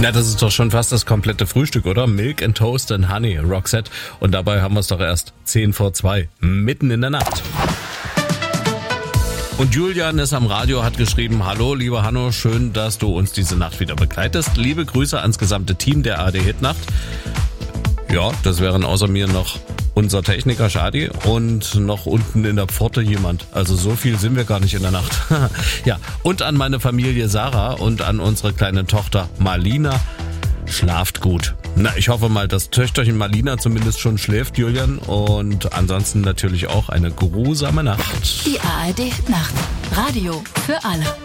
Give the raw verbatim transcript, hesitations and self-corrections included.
Ja, das ist doch schon fast das komplette Frühstück, oder? Milk and Toast and Honey, Roxette. Und dabei haben wir es doch erst zehn vor zwei, mitten in der Nacht. Und Julian ist am Radio, hat geschrieben: Hallo, lieber Hanno, schön, dass du uns diese Nacht wieder begleitest. Liebe Grüße ans gesamte Team der A R D-Hitnacht. Ja, das wären außer mir noch unser Techniker Shadi und noch unten in der Pforte jemand. Also so viel sind wir gar nicht in der Nacht. Ja, und an meine Familie Sarah und an unsere kleine Tochter Marlina. Schlaft gut. Na, ich hoffe mal, dass Töchterchen Marlina zumindest schon schläft, Julian. Und ansonsten natürlich auch eine geruhsame Nacht. Die A R D-Nacht. Radio für alle.